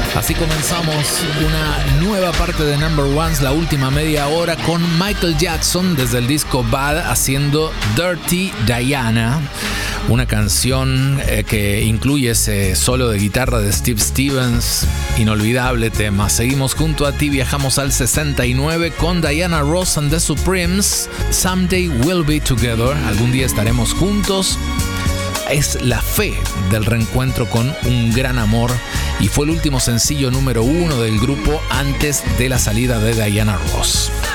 Así comenzamos una nueva parte de Number Ones, la última media hora, con Michael Jackson desde el disco Bad haciendo Dirty Diana, una canción que incluye ese solo de guitarra de Steve Stevens, inolvidable tema. Seguimos junto a ti, viajamos al 69 con Diana Ross and the Supremes, Someday We'll Be Together, algún día estaremos juntos. Es la fe del reencuentro con un gran amor y fue el último sencillo número 1 del grupo antes de la salida de Diana Ross.